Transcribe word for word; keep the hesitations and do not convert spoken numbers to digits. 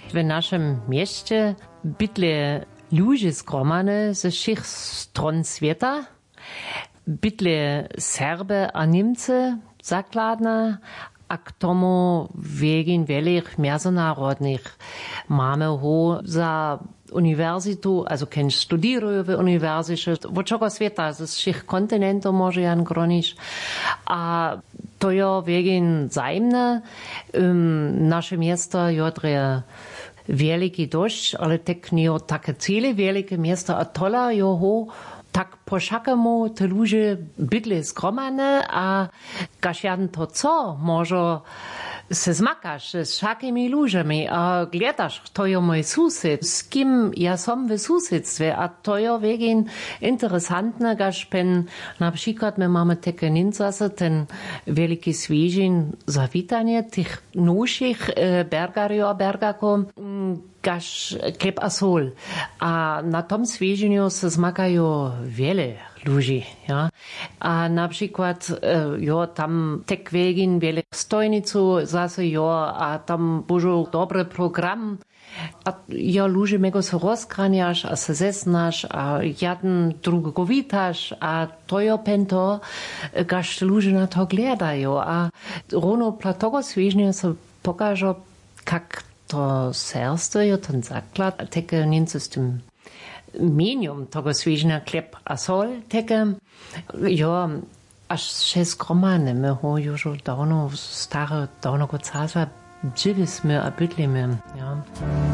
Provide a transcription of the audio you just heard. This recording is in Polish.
W naszym mieście bytle ludzie zgromane ze všech stron świata, bytle Serbe a Niemcy zakladne, a k tomu wegin wielich międzynarodnych mamy ho za uniwersytu, also ken studirują w uniwersycie, w czego świata, z všech kontynentów może jan gronić, a to jo wegin zajemne, um, nasze miasto jodre wielki dość, ale tak nie takie cele wielkie miasto, a tola jo ho tak po všakému te ludzie bydli zgromane a kaž to co, może se zmakaš s všakými ľuďami a gledaš, to je môj sused, s kým ja som v susedstve a to je vegin interesantné, kaž pen napríklad my máme také ninzase, ten veľký svížin zavítanie tých novších e, bergarjov a bergakov, kaž klep a sol. A na tom svíženiu se zmakajú veľa ľudí, ja. A napríklad, e, jo, tam tek vegin veľa stojnicu zase, jo, a tam božu dobry program. A ja ľudí mego se rozkraniaš a se zesnaš a jeden drugo vítaš a to je pento, kaž ľudí na to gledajú. A rovno pla toho svíženia se pokaže, kak to serstvo je ten základ, teke niečo s tým medium toho svíženia klep a sol, teke, jo, až šest gromane, my ho už dávno, staré, dávno go cásva, žili sme a bydlíme, ja.